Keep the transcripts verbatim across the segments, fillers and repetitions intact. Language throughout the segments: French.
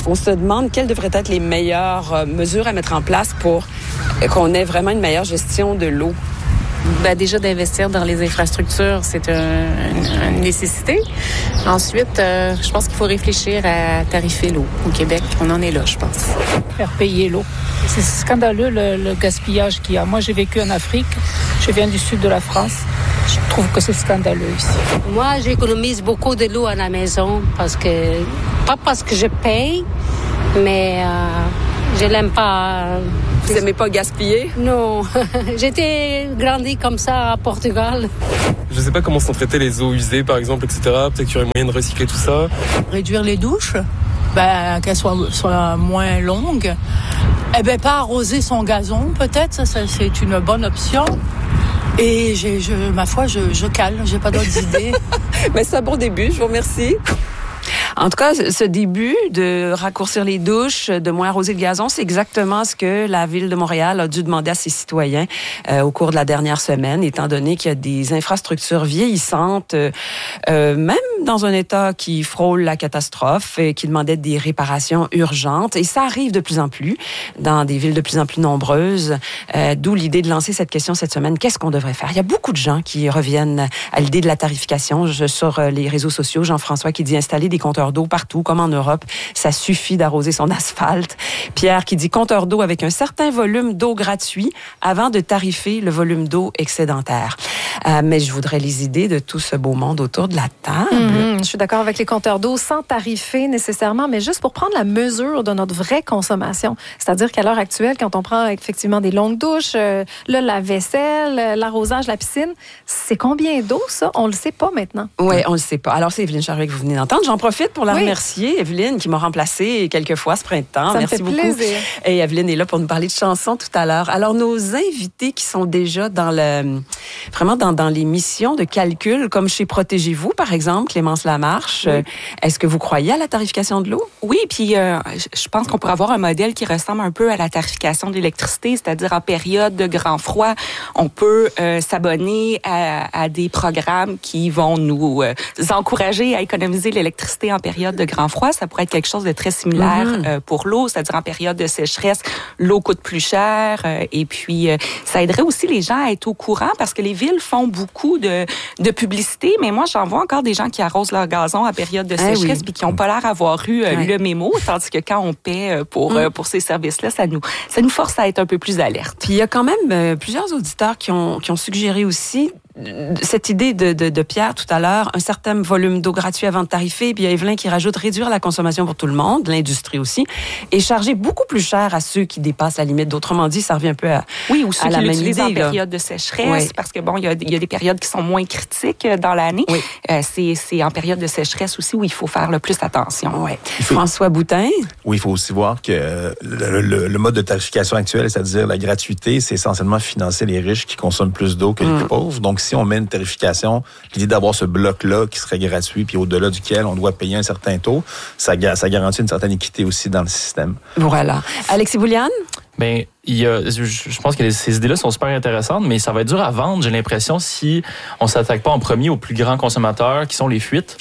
On se demande quelles devraient être les meilleures mesures à mettre en place pour qu'on ait vraiment une meilleure gestion de l'eau. Ben déjà, d'investir dans les infrastructures, c'est un, une nécessité. Ensuite, euh, je pense qu'il faut réfléchir à tarifer l'eau. Au Québec, on en est là, je pense. Faire payer l'eau. C'est scandaleux, le, le gaspillage qu'il y a. Moi, j'ai vécu en Afrique. Je viens du sud de la France. Je trouve que c'est scandaleux ici. Moi, j'économise beaucoup de l'eau à la maison parce que... Pas parce que je paye, mais euh, je l'aime pas... Vous n'aimez pas gaspiller? Non. J'étais grandi comme ça à Portugal. Je sais pas comment sont traitées les eaux usées, par exemple, et cetera. Peut-être qu'il y aurait moyen de recycler tout ça. Réduire les douches, ben, qu'elles soient, soient moins longues. Eh ben, pas arroser son gazon, peut-être. Ça, ça c'est une bonne option. Et j'ai, je, ma foi, je, je cale. J'ai pas d'autres idées. Mais c'est un bon début. Je vous remercie. En tout cas, ce début de raccourcir les douches, de moins arroser le gazon, c'est exactement ce que la Ville de Montréal a dû demander à ses citoyens euh, au cours de la dernière semaine, étant donné qu'il y a des infrastructures vieillissantes, euh, euh, même dans un état qui frôle la catastrophe, et qui demandait des réparations urgentes. Et ça arrive de plus en plus dans des villes de plus en plus nombreuses, euh, d'où l'idée de lancer cette question cette semaine. Qu'est-ce qu'on devrait faire? Il y a beaucoup de gens qui reviennent à l'idée de la tarification. Je, sur les réseaux sociaux, Jean-François qui dit installer des compteurs d'eau partout, comme en Europe. Ça suffit d'arroser son asphalte. Pierre qui dit compteur d'eau avec un certain volume d'eau gratuit avant de tarifer le volume d'eau excédentaire. Euh, mais je voudrais les idées de tout ce beau monde autour de la table. Mmh, je suis d'accord avec les compteurs d'eau sans tarifer nécessairement, mais juste pour prendre la mesure de notre vraie consommation. C'est-à-dire qu'à l'heure actuelle, quand on prend effectivement des longues douches, euh, le lave-vaisselle, l'arrosage, la piscine, c'est combien d'eau, ça? On le sait pas maintenant. Oui, on le sait pas. Alors, c'est Evelyne Charvet que vous venez d'entendre. J'en profite pour la oui. remercier, Evelyne, qui m'a remplacée quelques fois ce printemps. Ça Merci me fait beaucoup. Plaisir. Et Evelyne est là pour nous parler de chansons tout à l'heure. Alors, nos invités qui sont déjà dans le, vraiment dans, dans les missions de calcul, comme chez Protégez-vous, par exemple, Clémence Lamarche, oui. est-ce que vous croyez à la tarification de l'eau? Oui, puis euh, je pense qu'on pourrait avoir un modèle qui ressemble un peu à la tarification de l'électricité, c'est-à-dire en période de grand froid, on peut euh, s'abonner à, à des programmes qui vont nous euh, encourager à économiser l'électricité en période de grand froid. Ça pourrait être quelque chose de très similaire mm-hmm. euh, pour l'eau, c'est-à-dire en période de sécheresse, l'eau coûte plus cher euh, et puis euh, ça aiderait aussi les gens à être au courant parce que les villes font beaucoup de, de publicité, mais moi j'en vois encore des gens qui arrosent leur gazon à période de sécheresse ah oui. puis qui n'ont pas l'air d'avoir eu euh, ouais. le mémo, tandis que quand on paie pour, mm. euh, pour ces services-là, ça nous, ça nous force à être un peu plus alerte. Puis il y a quand même euh, plusieurs auditeurs qui ont, qui ont suggéré aussi cette idée de, de, de Pierre tout à l'heure, un certain volume d'eau gratuit avant de tarifer, puis il y a Evelyn qui rajoute réduire la consommation pour tout le monde, l'industrie aussi, et charger beaucoup plus cher à ceux qui dépassent la limite. D'autrement dit, ça revient un peu à oui, ou ceux à qui la l'utilisent même idée, en là. période de sécheresse, oui. parce que bon, il y a, il y a des périodes qui sont moins critiques dans l'année. Oui. Euh, c'est, c'est en période de sécheresse aussi où il faut faire le plus attention. Oui. François Boutin? Oui, il faut aussi voir que le, le, le mode de tarification actuel, c'est-à-dire la gratuité, c'est essentiellement financer les riches qui consomment plus d'eau que les mmh. plus pauvres. Donc, si on met une tarification, l'idée d'avoir ce bloc-là qui serait gratuit, puis au-delà duquel on doit payer un certain taux, ça, ça garantit une certaine équité aussi dans le système. Voilà. Alexis Bouliane? Bien, il y a, je, je pense que ces idées-là sont super intéressantes, mais ça va être dur à vendre, j'ai l'impression, si on ne s'attaque pas en premier aux plus grands consommateurs, qui sont les fuites.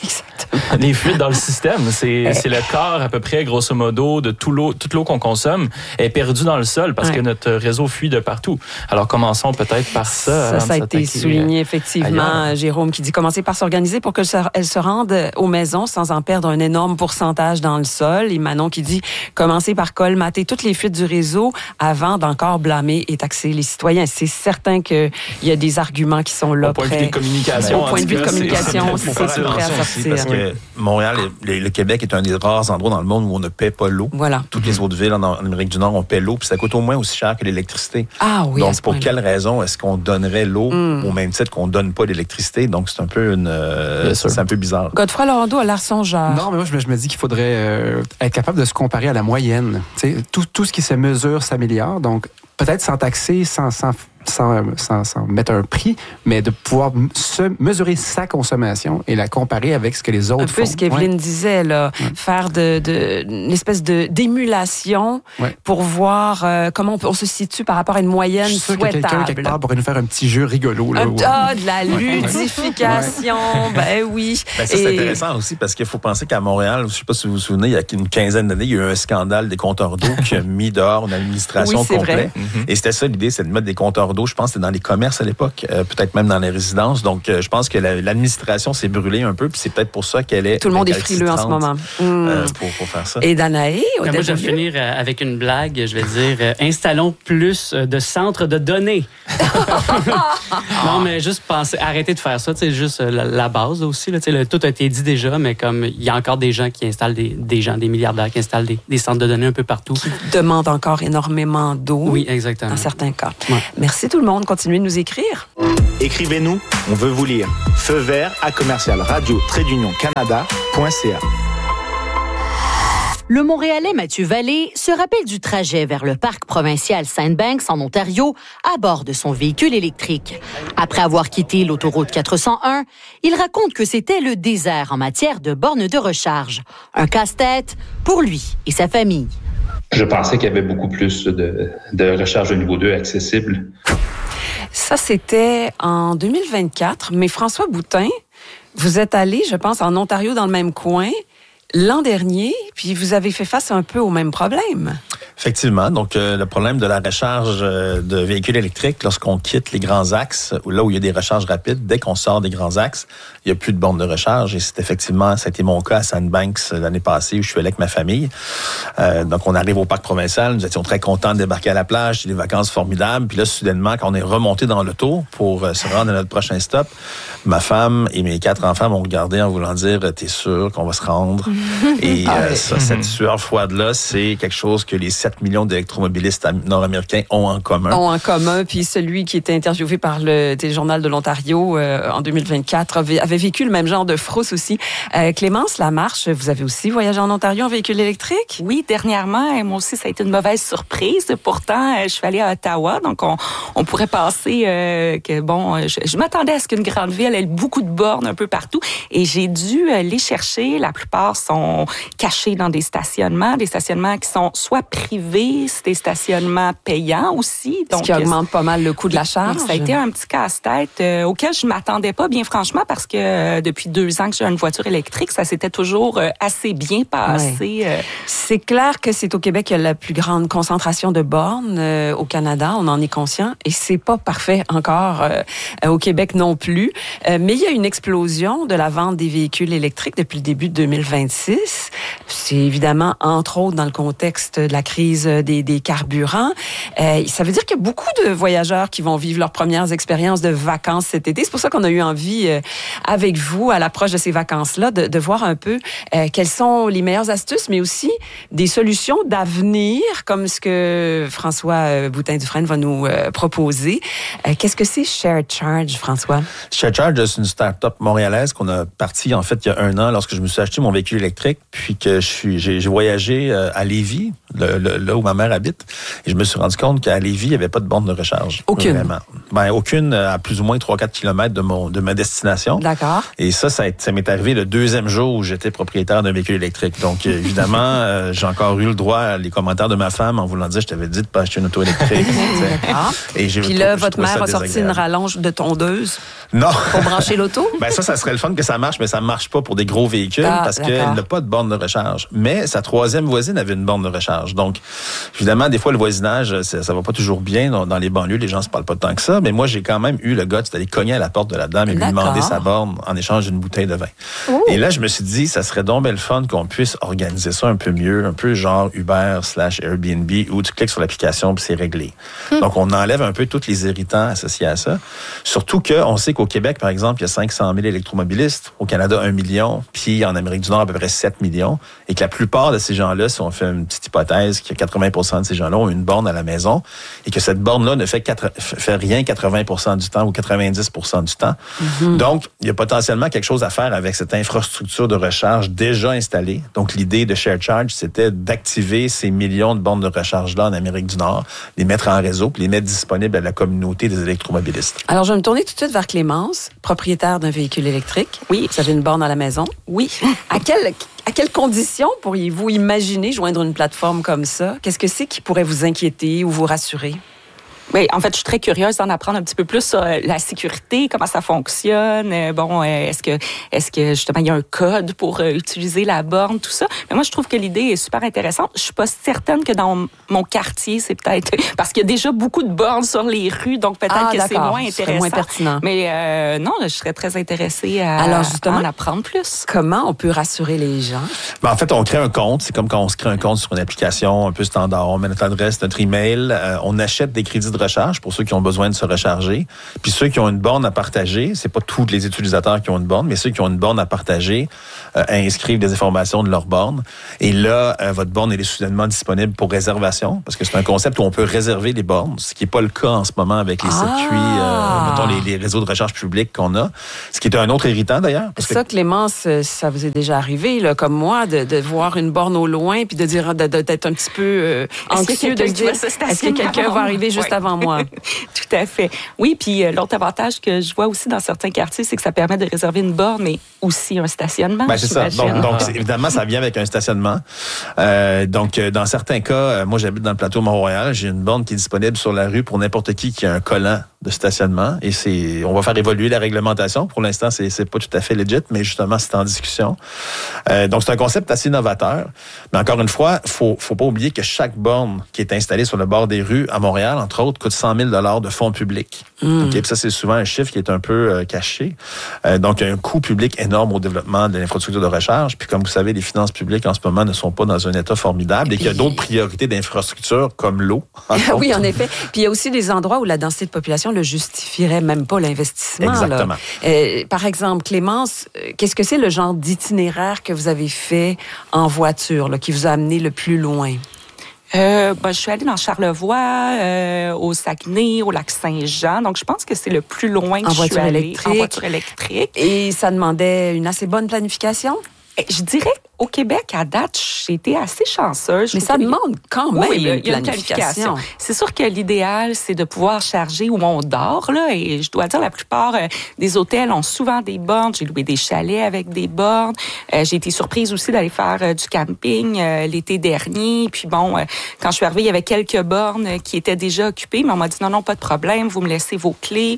Les fuites dans le système, c'est, c'est le quart à peu près, grosso modo, de tout l'eau, toute l'eau qu'on consomme est perdue dans le sol parce ouais. que notre réseau fuit de partout. Alors commençons peut-être par ça. Ça, ça a été souligné effectivement. Ailleurs. Jérôme qui dit commencer par s'organiser pour qu'elle se rende aux maisons sans en perdre un énorme pourcentage dans le sol. Et Manon qui dit commencer par colmater toutes les fuites du réseau avant d'encore blâmer et taxer les citoyens. C'est certain qu'il y a des arguments qui sont là. Au point de vue de communication. Au point de vue de communication, c'est tout prêt à sortir. Parce que Montréal, le, le Québec est un des rares endroits dans le monde où on ne paie pas l'eau. Voilà. Toutes les autres villes en, en Amérique du Nord, on paie l'eau, puis ça coûte au moins aussi cher que l'électricité. Ah oui. Donc, pour quelle raison est-ce qu'on donnerait l'eau mm. au même titre qu'on donne pas l'électricité? Donc, c'est un peu une, euh, c'est un peu bizarre. Godefroy Lorando a l'air songeur. Non, mais moi, je me, je me dis qu'il faudrait euh, être capable de se comparer à la moyenne. T'sais, tout, tout ce qui se mesure s'améliore. Donc, peut-être sans taxer, sans, sans sans, sans, sans mettre un prix, mais de pouvoir se mesurer sa consommation et la comparer avec ce que les autres font. Un peu ce qu'Evelyne ouais. disait, là, ouais. faire de, de, une espèce de, d'émulation ouais. pour voir euh, comment on, peut, on se situe par rapport à une moyenne Je suis sûr souhaitable. Que quelqu'un quelque part pourrait nous faire un petit jeu rigolo. Là, Un, où... Ah, de la ludification, ouais. ben oui. Ben ça, c'est Et... intéressant aussi parce qu'il faut penser qu'à Montréal, je ne sais pas si vous vous souvenez, il y a une quinzaine d'années, il y a eu un scandale des compteurs d'eau qui a mis dehors une administration oui, complète. Mm-hmm. Et c'était ça l'idée, c'est de mettre des compteurs d'eau, je pense que c'était dans les commerces à l'époque, euh, peut-être même dans les résidences. Donc, euh, je pense que la, l'administration s'est brûlée un peu, puis c'est peut-être pour ça qu'elle est... Tout le monde est frileux en ce moment. Euh, pour, pour faire ça. Et Danae, moi, je vais finir avec une blague, je vais dire, euh, installons plus de centres de données. Non, mais juste penser, arrêtez de faire ça, c'est juste la, la base aussi. Là, le, tout a été dit déjà, mais comme il y a encore des gens qui installent des, des gens, des milliardaires qui installent des, des centres de données un peu partout. Qui demandent encore énormément d'eau. Oui, exactement. Dans certains cas. Ouais. Merci tout le monde. Continuez de nous écrire. Écrivez-nous, on veut vous lire. Feu vert à commercial radio trait d'union canada point c a. Le Montréalais Mathieu Vallée se rappelle du trajet vers le parc provincial Sandbanks en Ontario à bord de son véhicule électrique. Après avoir quitté l'autoroute quatre cent un, il raconte que c'était le désert en matière de bornes de recharge. Un casse-tête pour lui et sa famille. Je pensais qu'il y avait beaucoup plus de, de recharge de niveau deux accessible. Ça, c'était en deux mille vingt-quatre. Mais François Boutin, vous êtes allé, je pense, en Ontario dans le même coin l'an dernier, puis vous avez fait face un peu au même problème. Effectivement. Donc, euh, le problème de la recharge euh, de véhicules électriques, lorsqu'on quitte les grands axes, ou là où il y a des recharges rapides, dès qu'on sort des grands axes, il n'y a plus de bornes de recharge. Et c'est effectivement, ça a été mon cas à Sandbanks l'année passée où je suis allé avec ma famille. Euh, donc, on arrive au parc provincial. Nous étions très contents de débarquer à la plage. C'est des vacances formidables. Puis là, soudainement, quand on est remonté dans l'auto pour euh, se rendre à notre prochain stop, ma femme et mes quatre enfants m'ont regardé en voulant dire « T'es sûr qu'on va se rendre? » Et ah euh, oui. ça, cette sueur froide-là, c'est quelque chose que les sept millions d'électromobilistes nord-américains ont en commun. Ont en commun. Puis celui qui était interviewé par le Téléjournal de l'Ontario euh, en deux mille vingt-quatre avait, avait vécu le même genre de frousse aussi. Euh, Clémence Lamarche, vous avez aussi voyagé en Ontario en véhicule électrique? Oui, dernièrement. Moi aussi, ça a été une mauvaise surprise. Pourtant, je suis allée à Ottawa, donc on, on pourrait penser euh, que, bon, je, je m'attendais à ce qu'une grande ville ait beaucoup de bornes un peu partout. Et j'ai dû les chercher. La plupart sont cachés dans des stationnements, des stationnements qui sont soit privés, des stationnements payants aussi. Donc, ce qui augmente pas mal le coût de la charge. Ça a été un petit casse-tête euh, auquel je m'attendais pas, bien franchement, parce que euh, depuis deux ans que j'ai une voiture électrique, ça s'était toujours euh, assez bien passé. Ouais. Euh. C'est clair que c'est au Québec qu'il y a la plus grande concentration de bornes. Euh, au Canada, on en est conscient. Et c'est pas parfait encore euh, au Québec non plus. Euh, mais il y a une explosion de la vente des véhicules électriques depuis le début de deux mille vingt-six. C'est évidemment, entre autres, dans le contexte de la crise des, des carburants. Euh, ça veut dire qu'il y a beaucoup de voyageurs qui vont vivre leurs premières expériences de vacances cet été. C'est pour ça qu'on a eu envie, euh, avec vous, à l'approche de ces vacances-là, de, de voir un peu euh, quelles sont les meilleures astuces, mais aussi des solutions d'avenir, comme ce que François Boutin-Dufresne va nous euh, proposer. Euh, qu'est-ce que c'est Shared Charge, François? Shared Charge, c'est une start-up montréalaise qu'on a partie, en fait, il y a un an, lorsque je me suis acheté mon véhicule électrique, puis que je suis, j'ai, j'ai voyagé à Lévis, le, le, là où ma mère habite, et je me suis rendu compte qu'à Lévis, il n'y avait pas de borne de recharge. Aucune? Vraiment. Ben, aucune à plus ou moins trois à quatre kilomètres de, mon, de ma destination. D'accord. Et ça, ça, ça m'est arrivé le deuxième jour où j'étais propriétaire d'un véhicule électrique. Donc, évidemment, euh, j'ai encore eu le droit à les commentaires de ma femme en voulant dire, je t'avais dit de pas acheter une auto électrique. D'accord. Et j'ai, Puis là, votre mère a sorti une rallonge de tondeuse. Non. Pour brancher l'auto? Ben ça, ça serait le fun que ça marche, mais ça marche pas pour des gros véhicules ah, parce d'accord. qu'elle n'a pas de borne de recharge. Mais sa troisième voisine avait une borne de recharge. Donc, évidemment, des fois, le voisinage, ça, ça va pas toujours bien dans, dans les banlieues. Les gens se parlent pas tant que ça. Mais moi, j'ai quand même eu le gars d'aller cogner à la porte de la dame et d'accord. lui demander sa borne en échange d'une bouteille de vin. Ouh. Et là, je me suis dit, ça serait donc belle fun qu'on puisse organiser ça un peu mieux, un peu genre Uber slash Airbnb où tu cliques sur l'application puis c'est réglé. Hum. Donc, on enlève un peu tous les irritants associés à ça. Surtout qu'on sait qu'au Québec, par exemple, il y a cinq cent mille électromobilistes. Au Canada, un million. Puis en Amérique du Nord, à peu près sept millions. Et que la plupart de ces gens-là, si on fait une petite hypothèse, qui que quatre-vingts pour cent de ces gens-là ont une borne à la maison et que cette borne-là ne fait, quatre, fait rien quatre-vingts pour cent du temps ou quatre-vingt-dix pour cent du temps. Mm-hmm. Donc, il y a potentiellement quelque chose à faire avec cette infrastructure de recharge déjà installée. Donc, l'idée de ShareCharge, c'était d'activer ces millions de bornes de recharge-là en Amérique du Nord, les mettre en réseau puis les mettre disponibles à la communauté des électromobilistes. Alors, je vais me tourner tout de suite vers Clémence, propriétaire d'un véhicule électrique. Oui. Vous avez une borne à la maison. Oui. À quelle, à quelles conditions pourriez-vous imaginer joindre une plateforme comme ça? Qu'est-ce que c'est qui pourrait vous inquiéter ou vous rassurer? Oui, en fait, je suis très curieuse d'en apprendre un petit peu plus sur la sécurité, comment ça fonctionne. Bon, est-ce que, est-ce que justement il y a un code pour utiliser la borne, tout ça. Mais moi, je trouve que l'idée est super intéressante. Je suis pas certaine que dans mon quartier, c'est peut-être parce qu'il y a déjà beaucoup de bornes sur les rues, donc peut-être ah, que d'accord. c'est moins intéressant, moins pertinent. Mais euh, non, je serais très intéressée à, Alors justement, à en apprendre plus. Comment on peut rassurer les gens? Ben, en fait, on crée un compte. C'est comme quand on se crée un compte sur une application un peu standard. On met notre adresse, notre email. Euh, on achète des crédits de recharge pour ceux qui ont besoin de se recharger. Puis ceux qui ont une borne à partager, c'est pas tous les utilisateurs qui ont une borne, mais ceux qui ont une borne à partager euh, inscrivent des informations de leur borne. Et là, euh, votre borne elle est soudainement disponible pour réservation, parce que c'est un concept où on peut réserver les bornes, ce qui n'est pas le cas en ce moment avec les ah. circuits, euh, mettons les, les réseaux de recharge publics qu'on a. Ce qui est un autre irritant d'ailleurs. Parce ça, que... Clémence, ça vous est déjà arrivé, là, comme moi, de, de voir une borne au loin puis de dire de, de, d'être un petit peu euh, anxieux de se dire est-ce que quelqu'un va arriver juste ouais. avant moi? Tout à fait. Oui, puis euh, l'autre avantage que je vois aussi dans certains quartiers, c'est que ça permet de réserver une borne, mais aussi un stationnement. Ben, c'est ça. Donc, donc évidemment, ça vient avec un stationnement. Euh, donc, dans certains cas, euh, moi, j'habite dans le plateau Mont-Royal, j'ai une borne qui est disponible sur la rue pour n'importe qui qui a un collant de stationnement. Et c'est, on va faire évoluer la réglementation. Pour l'instant, c'est, c'est pas tout à fait legit, mais justement, c'est en discussion. Euh, donc, c'est un concept assez novateur. Mais encore une fois, faut, faut pas oublier que chaque borne qui est installée sur le bord des rues à Montréal, entre autres, coûte cent mille dollars de fonds publics. Mm. Okay? Puis ça, c'est souvent un chiffre qui est un peu euh, caché. Euh, donc, il y a un coût public énorme au développement de l'infrastructure de recharge. Puis comme vous savez, les finances publiques en ce moment ne sont pas dans un état formidable et qu'il y a d'autres priorités d'infrastructure comme l'eau. Oui, en effet. Puis il y a aussi des endroits où la densité de population ne justifierait même pas l'investissement. Exactement. Là. Euh, par exemple, Clémence, qu'est-ce que c'est le genre d'itinéraire que vous avez fait en voiture, là, qui vous a amené le plus loin? Euh, ben, je suis allée dans Charlevoix, euh, au Saguenay, au Lac-Saint-Jean. Donc, je pense que c'est le plus loin que en je suis allée électrique. en voiture électrique. Et ça demandait une assez bonne planification? Je dirais au Québec, à date, j'ai été assez chanceuse. Mais ça demande quand même oui, une, il y a une planification. C'est sûr que l'idéal, c'est de pouvoir charger où on dort, là. Et je dois dire, la plupart euh, des hôtels ont souvent des bornes. J'ai loué des chalets avec des bornes. Euh, j'ai été surprise aussi d'aller faire euh, du camping euh, l'été dernier. Puis bon, euh, quand je suis arrivée, il y avait quelques bornes euh, qui étaient déjà occupées, mais on m'a dit non, non, pas de problème, vous me laissez vos clés.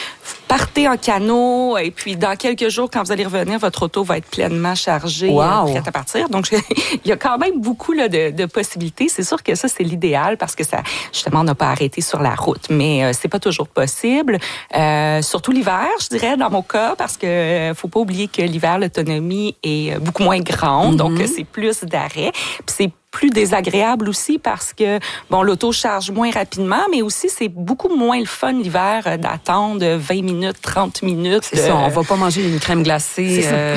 Partez en canot et puis dans quelques jours, quand vous allez revenir, votre auto va être pleinement chargée, wow. euh, prête à partir. Donc, il y a quand même beaucoup là, de, de possibilités. C'est sûr que ça, c'est l'idéal parce que ça, justement, on n'a pas arrêté sur la route. Mais euh, c'est pas toujours possible. Euh, surtout l'hiver, je dirais, dans mon cas, parce que euh, faut pas oublier que l'hiver, l'autonomie est beaucoup moins grande. Mm-hmm. Donc, c'est plus d'arrêt. Puis c'est plus désagréable aussi parce que, bon, l'auto charge moins rapidement, mais aussi, c'est beaucoup moins le fun l'hiver euh, d'attendre vingt minutes, trente minutes. C'est ça, on va pas manger une crème glacée. Euh...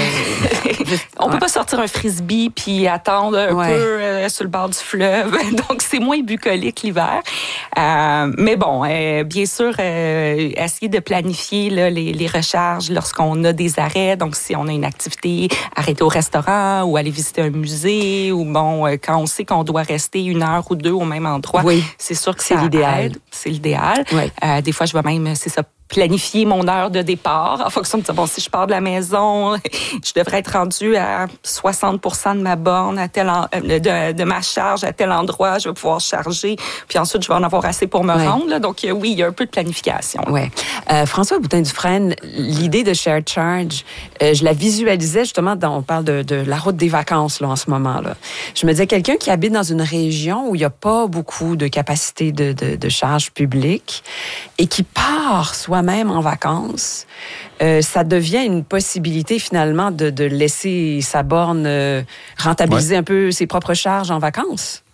on peut pas sortir un frisbee puis attendre un ouais. peu euh, sur le bord du fleuve. Donc, c'est moins bucolique l'hiver. Euh, mais bon, euh, bien sûr, euh, essayer de planifier là, les, les recharges lorsqu'on a des arrêts. Donc, si on a une activité, arrêter au restaurant ou aller visiter un musée ou bon, euh, quand on sait qu'on doit rester une heure ou deux au même endroit, oui. c'est sûr que c'est ça l'idéal. Aide. C'est l'idéal. Oui. Euh, des fois, je vais même, c'est ça, planifier mon heure de départ en fonction de ça. Bon, si je pars de la maison, je devrais être rendue à soixante pour cent de ma borne, à tel en, de, de ma charge à tel endroit, je vais pouvoir charger. Puis ensuite, je vais en avoir assez pour me ouais. rendre. Là. Donc, oui, il y a un peu de planification. Oui. Euh, François Boutin-Dufresne, l'idée de ShareCharge, euh, je la visualisais justement, dans, on parle de, de la route des vacances là, en ce moment. Là. Je me disais, quelqu'un qui habite dans une région où il n'y a pas beaucoup de capacité de, de, de charge publique et qui part soit même en vacances, euh, ça devient une possibilité finalement de, de laisser sa borne euh, rentabiliser ouais. un peu ses propres charges en vacances.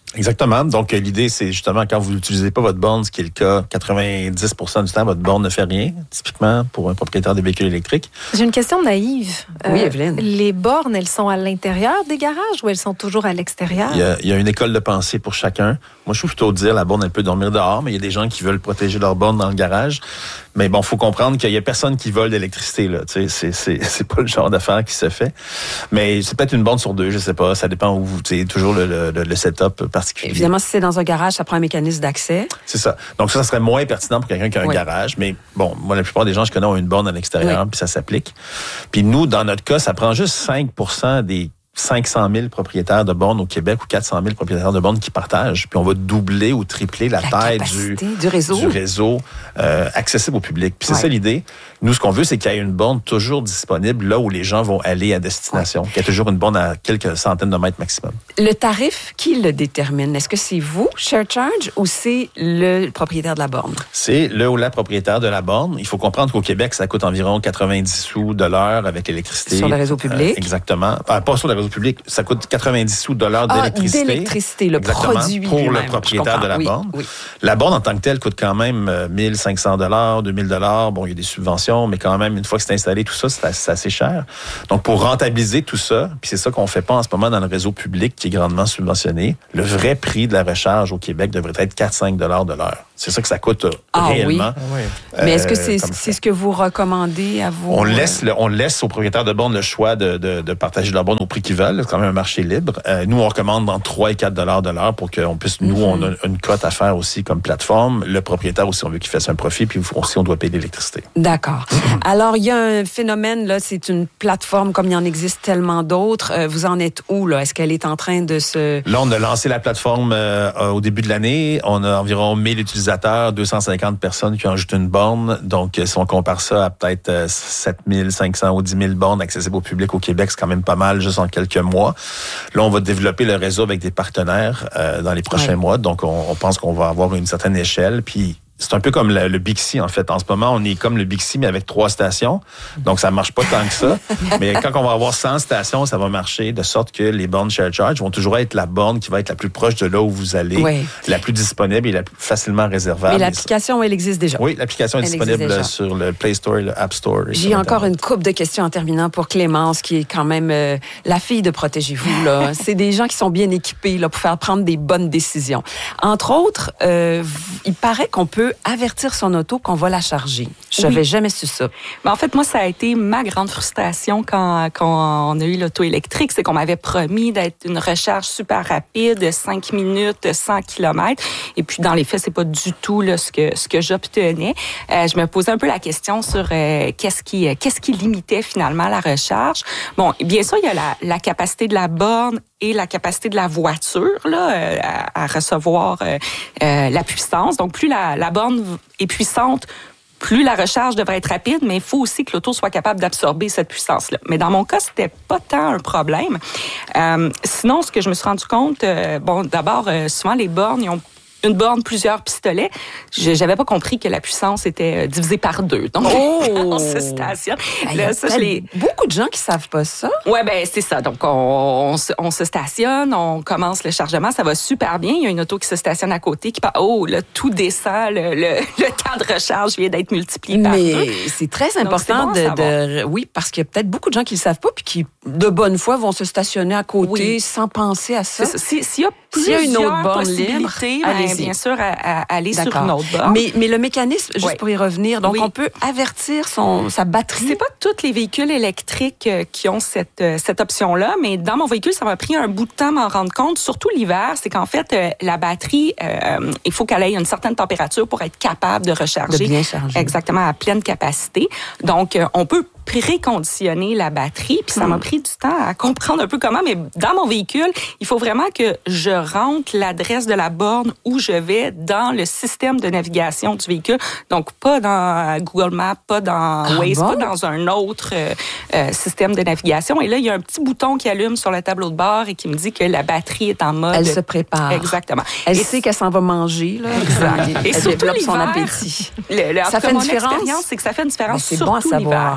Exactement. Donc, l'idée, c'est justement quand vous n'utilisez pas votre borne, ce qui est le cas quatre-vingt-dix pour cent du temps, votre borne ne fait rien, typiquement pour un propriétaire de véhicules électriques. J'ai une question naïve. Oui, euh, Evelyne. Les bornes, elles sont à l'intérieur des garages ou elles sont toujours à l'extérieur? Il y a, il y a une école de pensée pour chacun. Moi, je trouve plutôt dire la borne, elle peut dormir dehors, mais il y a des gens qui veulent protéger leur borne dans le garage. Mais bon, faut comprendre qu'il y a personne qui vole d'électricité, là. Tu sais, c'est, c'est, c'est pas le genre d'affaire qui se fait. Mais c'est peut-être une borne sur deux, je sais pas. Ça dépend où vous, tu sais, toujours le, le, le setup particulier. Évidemment, si c'est dans un garage, ça prend un mécanisme d'accès. C'est ça. Donc ça, ça serait moins pertinent pour quelqu'un qui a un oui. garage. Mais bon, moi, la plupart des gens que je connais ont une borne à l'extérieur, oui. puis ça s'applique. Puis nous, dans notre cas, ça prend juste cinq pour cent des cinq cent mille propriétaires de bornes au Québec ou quatre cent mille propriétaires de bornes qui partagent. Puis on va doubler ou tripler la, la taille du, du réseau, du réseau euh, accessible au public. Puis c'est ouais. ça l'idée. Nous, ce qu'on veut, c'est qu'il y ait une borne toujours disponible là où les gens vont aller à destination. Ouais. Qu'il y ait toujours une borne à quelques centaines de mètres maximum. Le tarif, qui le détermine? Est-ce que c'est vous, ShareCharge, ou c'est le propriétaire de la borne? C'est le ou la propriétaire de la borne. Il faut comprendre qu'au Québec, ça coûte environ quatre-vingt-dix sous de l'heure avec l'électricité. Sur le réseau public? Euh, exactement. Enfin, pas sur le réseau public. Ça coûte quatre-vingt-dix sous de l'heure d'électricité. Ah, d'électricité, le exactement, produit pour lui-même. le propriétaire de la oui, borne. Oui. La borne en tant que telle coûte quand même mille cinq cents dollars, deux mille dollars. Bon, il y a des subventions, mais quand même, une fois que c'est installé, tout ça, c'est assez, c'est assez cher. Donc, pour rentabiliser tout ça, puis c'est ça qu'on fait pas en ce moment dans le réseau public qui est grandement subventionné, le vrai prix de la recharge au Québec devrait être quatre à cinq dollars de l'heure. C'est ça que ça coûte ah, réellement. Oui. Euh, mais est-ce que c'est, c'est ce que vous recommandez à vous? On laisse, le, on laisse aux propriétaires de bornes le choix de, de, de partager leur borne au prix qu'ils veulent. C'est quand même un marché libre. Euh, nous, on recommande entre trois et quatre dollars de l'heure pour qu'on puisse, nous, mm-hmm. on a une cote à faire aussi comme plateforme. Le propriétaire aussi, on veut qu'il fasse un profit, puis aussi, on doit payer l'électricité. D'accord. Alors, il y a un phénomène, là, c'est une plateforme comme il y en existe tellement d'autres. Euh, vous en êtes où, là? Est-ce qu'elle est en train de se... Là, on a lancé la plateforme euh, au début de l'année. On a environ mille utilisateurs, deux cent cinquante personnes qui ont ajouté une borne. Donc, si on compare ça à peut-être euh, sept mille cinq cents ou dix mille bornes accessibles au public au Québec, c'est quand même pas mal juste en quelques mois. Là, on va développer le réseau avec des partenaires euh, dans les prochains ouais. mois. Donc, on, on pense qu'on va avoir une certaine échelle. Puis, c'est un peu comme le, le Bixi, en fait. En ce moment, on est comme le Bixi, mais avec trois stations. Donc, ça marche pas tant que ça. Mais quand on va avoir cent stations, ça va marcher de sorte que les bornes ShareCharge vont toujours être la borne qui va être la plus proche de là où vous allez, oui. la plus disponible et la plus facilement réservable. Mais l'application, elle existe déjà. Oui, l'application est elle disponible sur le Play Store et le App Store. J'ai encore une couple de questions en terminant pour Clémence, qui est quand même euh, la fille de Protégez-vous. Là. C'est des gens qui sont bien équipés là, pour faire prendre des bonnes décisions. Entre autres, euh, il paraît qu'on peut avertir son auto qu'on va la charger. Je n'avais oui. jamais su ça. Mais en fait, moi, ça a été ma grande frustration quand, quand on a eu l'auto électrique, c'est qu'on m'avait promis d'être une recharge super rapide, cinq minutes, cent kilomètres. Et puis, dans les faits, c'est pas du tout là, ce que, ce que j'obtenais. Euh, je me posais un peu la question sur euh, qu'est-ce qui, euh, qu'est-ce qui limitait finalement la recharge. Bon, bien sûr, il y a la, la capacité de la borne et la capacité de la voiture là, euh, à, à recevoir euh, euh, la puissance. Donc, plus la, la borne est puissante, plus la recharge devrait être rapide, mais il faut aussi que l'auto soit capable d'absorber cette puissance-là. Mais dans mon cas, c'était pas tant un problème. Euh, sinon, ce que je me suis rendu compte, euh, bon, d'abord, euh, souvent les bornes, ils ont une borne, plusieurs pistolets. Je n'avais pas compris que la puissance était divisée par deux. Donc, oh! on se stationne. Il y a ça, les... beaucoup de gens qui savent pas ça. Oui, ben c'est ça. Donc, on, on, se, on se stationne, on commence le chargement, ça va super bien. Il y a une auto qui se stationne à côté, qui part, oh, là, tout descend, le, le, le temps de recharge vient d'être multiplié par Mais deux. Mais c'est très important Donc, c'est bon de, de... Oui, parce qu'il y a peut-être beaucoup de gens qui le savent pas, puis qui, de bonne foi, vont se stationner à côté oui. sans penser à ça. ça. Si, s'il y a S'il y a une autre borne libre, ben, bien sûr, à, à aller D'accord. sur une autre borne. Mais, mais le mécanisme, juste oui. pour y revenir, donc oui. on peut avertir son, sa batterie. C'est pas tous les véhicules électriques qui ont cette, cette option-là, mais dans mon véhicule, ça m'a pris un bout de temps à m'en rendre compte, surtout l'hiver, c'est qu'en fait, euh, la batterie, euh, il faut qu'elle ait une certaine température pour être capable de recharger. De bien charger. Exactement, à pleine capacité. Donc, euh, on peut préconditionner la batterie, puis ça m'a pris du temps à comprendre un peu comment, mais dans mon véhicule, il faut vraiment que je rentre l'adresse de la borne où je vais dans le système de navigation du véhicule, donc pas dans Google Maps, pas dans ah Waze, bon? pas dans un autre euh, euh, système de navigation. Et là, il y a un petit bouton qui allume sur le tableau de bord et qui me dit que la batterie est en mode... Elle se prépare. Exactement. Elle et sait qu'elle s'en va manger, là. Exact. Elle et surtout développe l'hiver, son appétit. Le, le, ça fait une mon différence? expérience, c'est que ça fait une différence, ben, c'est surtout bon à savoir. l'hiver.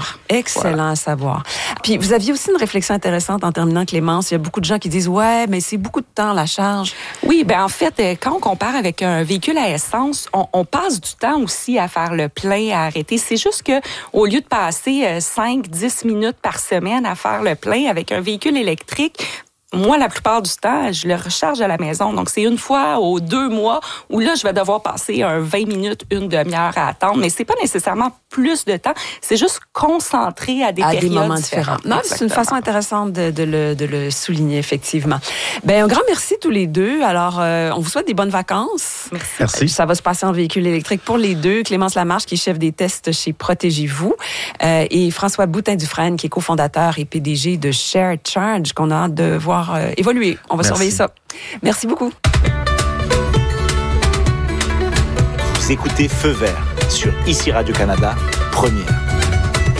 excellent voilà. à savoir. Puis, vous aviez aussi une réflexion intéressante en terminant, Clémence. Il y a beaucoup de gens qui disent, ouais, mais c'est beaucoup de temps, la charge. Oui, ben en fait, quand on compare avec un véhicule à essence, on, on passe du temps aussi à faire le plein, à arrêter. C'est juste que au lieu de passer cinq dix minutes par semaine à faire le plein avec un véhicule électrique, moi, la plupart du temps, je le recharge à la maison. Donc, c'est une fois aux deux mois où là, je vais devoir passer un vingt minutes, une demi-heure à attendre. Mais c'est pas nécessairement plus de temps. C'est juste concentré à des à périodes des moments différents. différents. Non, c'est une façon intéressante de, de, le, de le souligner, effectivement. Ben, un grand merci tous les deux. Alors, euh, on vous souhaite des bonnes vacances. Merci. Merci. Ça va se passer en véhicule électrique pour les deux. Clémence Lamarche, qui est chef des tests chez Protégez-vous, euh, et François Boutin-Dufresne, qui est cofondateur et P D G de Shared Charge, qu'on a hâte de voir Euh, évoluer. On va Merci. surveiller ça. Merci beaucoup. Vous écoutez Feu vert sur Ici Radio-Canada, première.